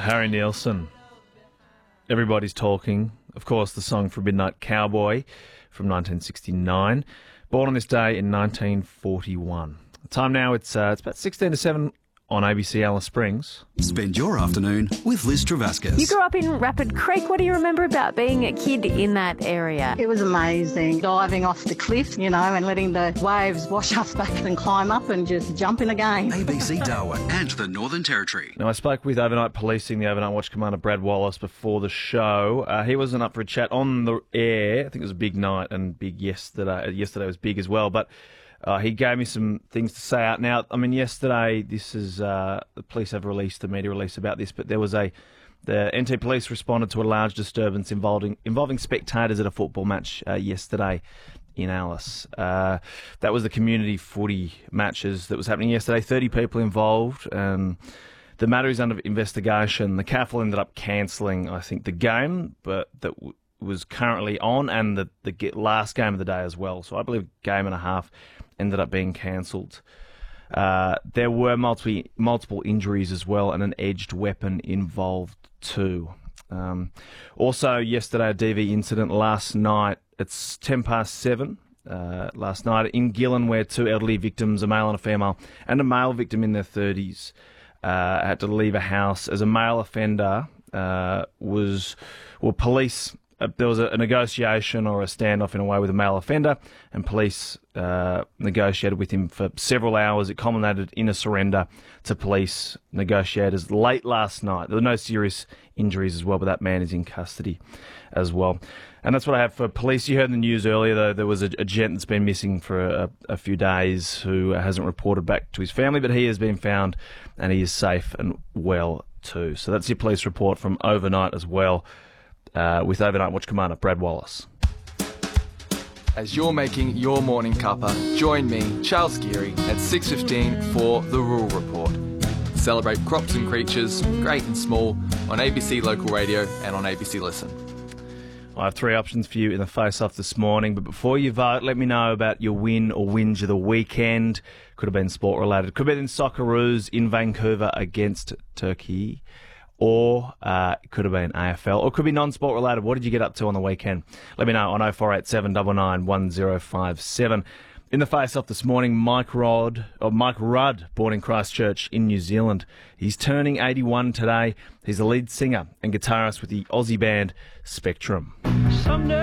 Harry Nilsson. Everybody's Talking. Of course, the song from Midnight Cowboy from 1969. Born on this day in 1941. The time now, it's about 16 to 7 on ABC Alice Springs. Spend your afternoon with Liz Travascus. You grew up in Rapid Creek. What do you remember about being a kid in that area? It was amazing, diving off the cliff, and letting the waves wash us back and climb up and just jump in again. ABC Darwin and the Northern Territory. Now, I spoke with Overnight Policing, the Overnight Watch Commander Brad Wallace, before the show. He wasn't up for a chat on the air. I think it was a big night and big yesterday. Yesterday was big as well, but he gave me some things to say out. Now, yesterday, this is the police have released a media release about this, but there was the NT Police responded to a large disturbance involving spectators at a football match yesterday in Alice. That was the community footy matches that was happening yesterday. 30 people involved. The matter is under investigation. The CAFL ended up cancelling, I think, the game, but that was currently on, and the last game of the day as well. So I believe game and a half ended up being cancelled. There were multiple injuries as well, and an edged weapon involved too. Also, yesterday, a DV incident. Last night, it's 7:10. Last night in Gillen, where two elderly victims, a male and a female, and a male victim in their 30s, had to leave a house as a male offender police. There was a negotiation or a standoff in a way with a male offender, and police negotiated with him for several hours. It culminated in a surrender to police negotiators late last night. There were no serious injuries as well, but that man is in custody as well. And that's what I have for police. You heard in the news earlier, though, there was a gent that's been missing for a few days who hasn't reported back to his family, but he has been found and he is safe and well too. So that's your police report from overnight as well. With Overnight Watch Commander Brad Wallace. As you're making your morning cuppa, join me, Charles Geary, at 6:15 for The Rural Report. Celebrate crops and creatures, great and small, on ABC Local Radio and on ABC Listen. I have three options for you in the face-off this morning, but before you vote, let me know about your win or whinge of the weekend. Could have been sport-related. Could have been in Socceroos in Vancouver against Turkey. Or it could have been AFL, or it could be non-sport related. What did you get up to on the weekend? Let me know on 0487 99 1057. In the face-off this morning, Mike Rudd, born in Christchurch in New Zealand. He's turning 81 today. He's the lead singer and guitarist with the Aussie band Spectrum. Someday